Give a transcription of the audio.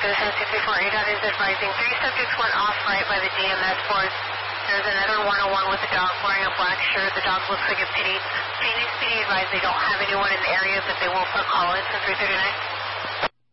Citizen 648 is advising 3 subjects went off right by the DMS board. There's another 101 with a dog wearing a black shirt. The dog looks like a pity. Phoenix PD advised they don't have anyone in the area, but they will put call in to 339.